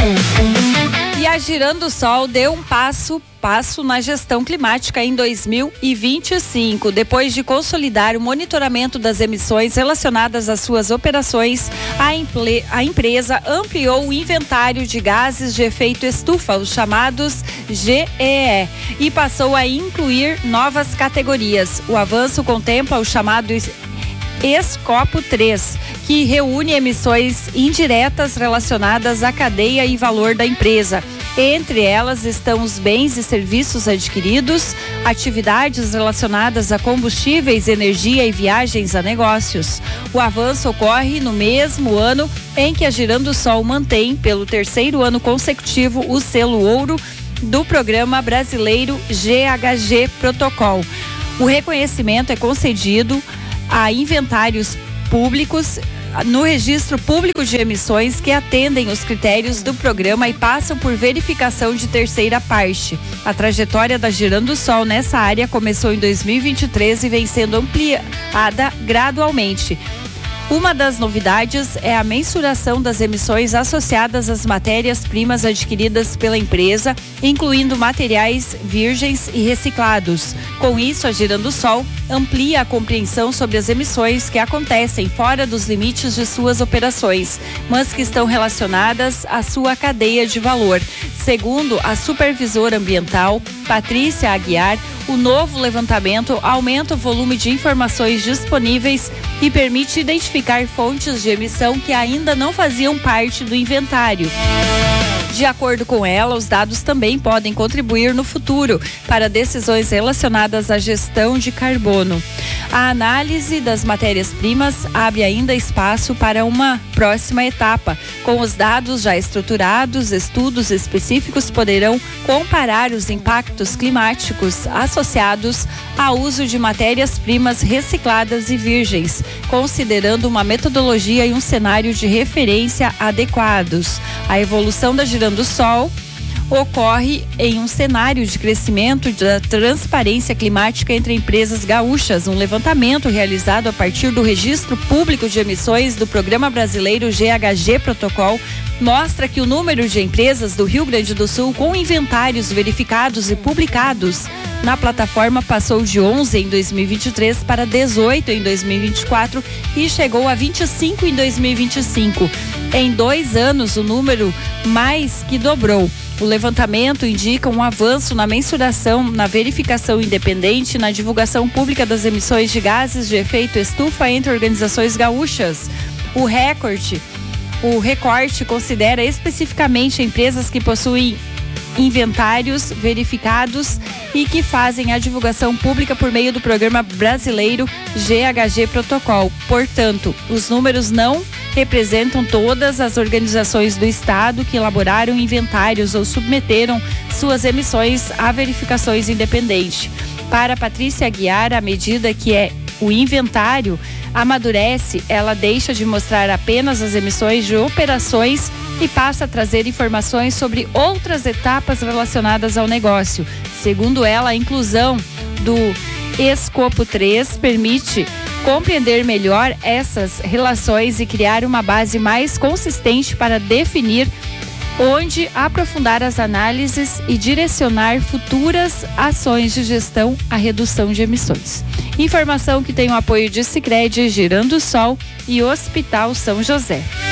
E a Girando Sol deu um passo na gestão climática em 2025. Depois de consolidar o monitoramento das emissões relacionadas às suas operações, a empresa ampliou o inventário de gases de efeito estufa, os chamados GEE, e passou a incluir novas categorias. O avanço contempla o chamado Escopo 3, que reúne emissões indiretas relacionadas à cadeia e valor da empresa. Entre elas estão os bens e serviços adquiridos, atividades relacionadas a combustíveis, energia e viagens a negócios. O avanço ocorre no mesmo ano em que a Girando Sol mantém, pelo terceiro ano consecutivo, o selo ouro do Programa Brasileiro GHG Protocol. O reconhecimento é concedido a inventários públicos no Registro Público de Emissões que atendem os critérios do programa e passam por verificação de terceira parte. A trajetória da Girando Sol nessa área começou em 2023 e vem sendo ampliada gradualmente. Uma das novidades é a mensuração das emissões associadas às matérias-primas adquiridas pela empresa, incluindo materiais virgens e reciclados. Com isso, a Girando Sol amplia a compreensão sobre as emissões que acontecem fora dos limites de suas operações, mas que estão relacionadas à sua cadeia de valor. Segundo a supervisora ambiental, Patrícia Aguiar, o novo levantamento aumenta o volume de informações disponíveis e permite identificar fontes de emissão que ainda não faziam parte do inventário. De acordo com ela, os dados também podem contribuir no futuro para decisões relacionadas à gestão de carbono. A análise das matérias-primas abre ainda espaço para uma próxima etapa. Com os dados já estruturados, estudos específicos poderão comparar os impactos climáticos associados ao uso de matérias-primas recicladas e virgens, considerando uma metodologia e um cenário de referência adequados. A evolução da Girando Sol ocorre em um cenário de crescimento da transparência climática entre empresas gaúchas. Um levantamento realizado a partir do Registro Público de Emissões do Programa Brasileiro GHG Protocol mostra que o número de empresas do Rio Grande do Sul com inventários verificados e publicados na plataforma passou de 11 em 2023 para 18 em 2024 e chegou a 25 em 2025. Em 2 anos, o número mais que dobrou. O levantamento indica um avanço na mensuração, na verificação independente e na divulgação pública das emissões de gases de efeito estufa entre organizações gaúchas. O recorte considera especificamente empresas que possuem inventários verificados e que fazem a divulgação pública por meio do Programa Brasileiro GHG Protocol. Portanto, os números não representam todas as organizações do Estado que elaboraram inventários ou submeteram suas emissões a verificações independentes. Para Patrícia Aguiar, à medida que o inventário amadurece, ela deixa de mostrar apenas as emissões de operações e passa a trazer informações sobre outras etapas relacionadas ao negócio. Segundo ela, a inclusão do Escopo 3 permite compreender melhor essas relações e criar uma base mais consistente para definir onde aprofundar as análises e direcionar futuras ações de gestão à redução de emissões. Informação que tem o apoio de Sicredi, Girando Sol e Hospital São José.